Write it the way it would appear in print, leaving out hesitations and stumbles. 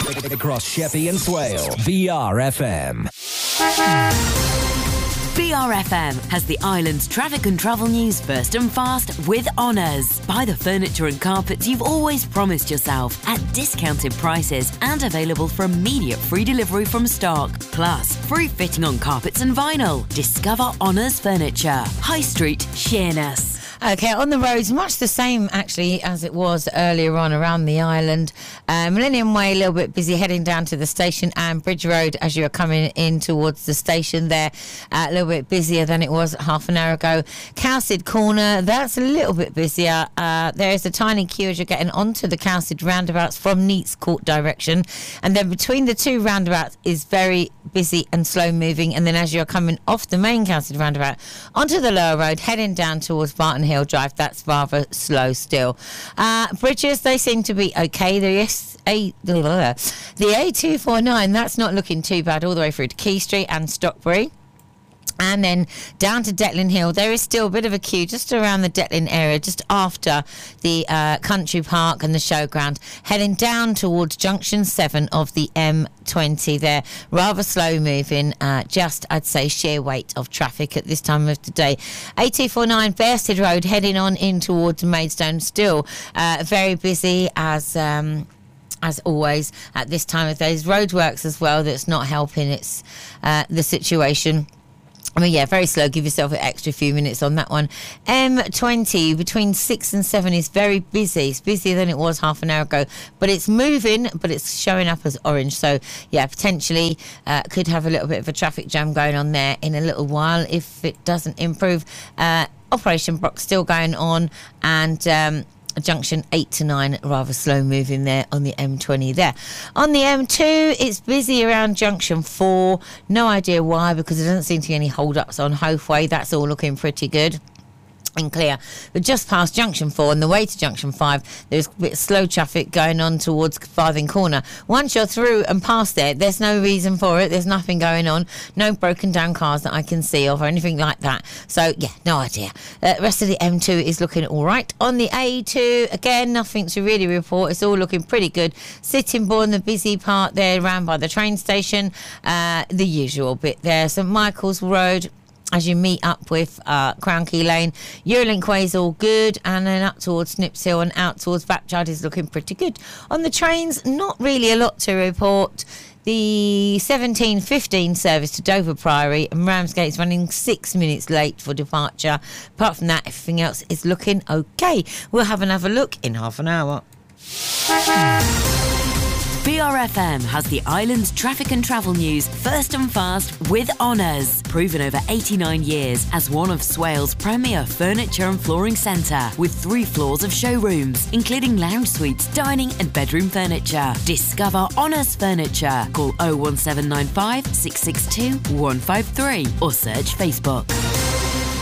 Across Sheppey and Swale. BRFM. BRFM has the island's traffic and travel news first and fast with Honours. Buy the furniture and carpets you've always promised yourself at discounted prices and available for immediate free delivery from stock. Plus, free fitting on carpets and vinyl. Discover Honours Furniture. High Street, Sheerness. Okay, on the roads, much the same actually as it was earlier on around the island. Millennium Way a little bit busy heading down to the station, and Bridge Road as you are coming in towards the station there, a little bit busier than it was half an hour ago. Cowside Corner, that's a little bit busier. There is a tiny queue as you're getting onto the Cowside roundabouts from Neats Court direction, and then between the two roundabouts is very busy and slow moving, and then as you're coming off the main Cowside roundabout onto the lower road heading down towards Barton Hill Drive, that's rather slow still. Bridges, they seem to be okay. The A249, that's not looking too bad all the way through to Quay Street and Stockbury. And then down to Detlin Hill, there is still a bit of a queue just around the Detlin area, just after the country park and the showground, heading down towards junction 7 of the M20 there. Rather slow moving, just I'd say sheer weight of traffic at this time of the day. A249 Bearsted Road heading on in towards Maidstone, still very busy as always at this time of day. Roadworks as well, that's not helping the situation. I mean, yeah, very slow. Give yourself an extra few minutes on that one. M20 between 6 and 7 is very busy. It's busier than it was half an hour ago, but it's moving, but it's showing up as orange. So, yeah, potentially could have a little bit of a traffic jam going on there in a little while if it doesn't improve. Operation Brock still going on, and junction 8 to 9 rather slow moving there on the M20 there. On the M2 it's busy around junction 4, no idea why, because there doesn't seem to be any hold-ups on Hove Way. That's all looking pretty good and clear. But just past junction 4 and the way to junction 5, there's a bit of slow traffic going on towards Farthing Corner. Once you're through and past there, there's no reason for it. There's nothing going on, no broken down cars that I can see of or anything like that. So yeah, no idea. The rest of the M2 is looking all right. On the A2, again, nothing to really report. It's all looking pretty good. Sittingbourne, the busy part there around by the train station, the usual bit there. St Michael's Road as you meet up with Crown Key Lane. Eurolink Way's all good, and then up towards Snips Hill and out towards Backyard is looking pretty good. On the trains, not really a lot to report. The 17:15 service to Dover Priory and Ramsgate is running 6 minutes late for departure. Apart from that, everything else is looking okay. We'll have another look in half an hour. BRFM has the island's traffic and travel news first and fast with Honours. Proven over 89 years as one of Swale's premier furniture and flooring centre, with 3 floors of showrooms, including lounge suites, dining and bedroom furniture. Discover Honours Furniture. Call 01795 662 153 or search Facebook.